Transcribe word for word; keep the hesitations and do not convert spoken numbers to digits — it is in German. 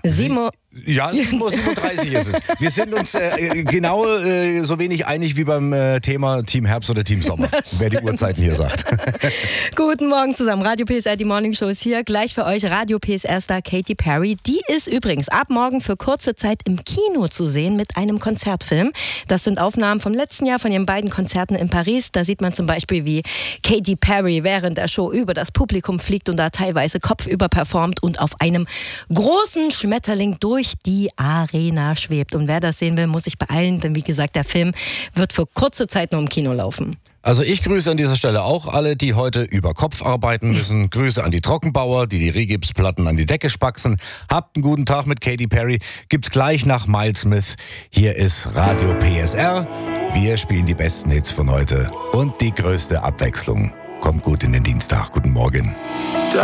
Sieben Uhr. Ja, sieben Uhr siebenunddreißig ist es. Wir sind uns äh, genau äh, so wenig einig wie beim äh, Thema Team Herbst oder Team Sommer, wer die Uhrzeiten hier sagt. Guten Morgen zusammen. Radio P S R, die Morning Show ist hier. Gleich für euch Radio P S R-Star Katy Perry. Die ist übrigens ab morgen für kurze Zeit im Kino zu sehen mit einem Konzertfilm. Das sind Aufnahmen vom letzten Jahr von ihren beiden Konzerten in Paris. Da sieht man zum Beispiel, wie Katy Perry während der Show über das Publikum fliegt und da teilweise kopfüber performt und auf einem großen Schmetterling durch die Arena schwebt. Und wer das sehen will, muss sich beeilen, denn wie gesagt, der Film wird für kurze Zeit nur im Kino laufen. Also ich grüße an dieser Stelle auch alle, die heute über Kopf arbeiten müssen. Grüße an die Trockenbauer, die die Rigipsplatten an die Decke spaxen. Habt einen guten Tag mit Katy Perry. Gibt's gleich nach Miles Smith. Hier ist Radio P S R. Wir spielen die besten Hits von heute und die größte Abwechslung. Kommt gut in den Dienstag. Guten Morgen.